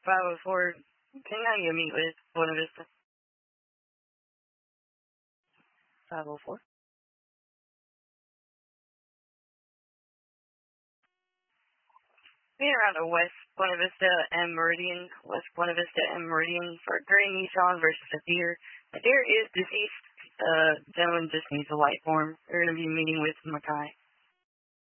504. Can I meet with Buena Vista? 504. Being around to West Buena Vista and Meridian, West Buena Vista and Meridian for a gray Nissan versus a deer. The deer is deceased. The gentleman just needs a light form. They're going to be meeting with Mackay.